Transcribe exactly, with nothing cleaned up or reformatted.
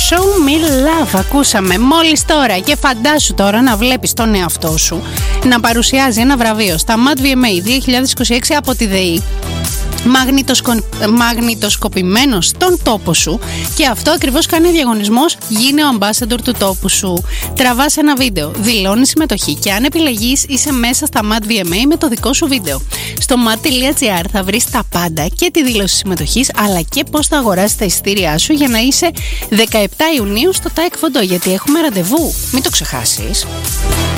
Show Me Love ακούσαμε μόλις τώρα. Και φαντάσου τώρα να βλέπεις τον εαυτό σου να παρουσιάζει ένα βραβείο στα Mad βι εμ έι δύο χιλιάδες είκοσι έξι από τη ΔΕΗ, Μαγνητοσκο... μαγνητοσκοπημένος στον τόπο σου, και αυτό ακριβώς κάνει διαγωνισμός. Γίνε ο ambassador του τόπου σου. Τραβάς ένα βίντεο, δηλώνεις συμμετοχή και αν επιλεγείς είσαι μέσα στα Mad βι εμ έι με το δικό σου βίντεο. Στο mad τελεία gr θα βρεις τα πάντα, και τη δήλωση συμμετοχής, αλλά και πώς θα αγοράσεις τα εισιτήριά σου για να είσαι δεκαεπτά Ιουνίου στο ΤΑΕΚ Φοντό, γιατί έχουμε ραντεβού. Μην το ξεχάσεις.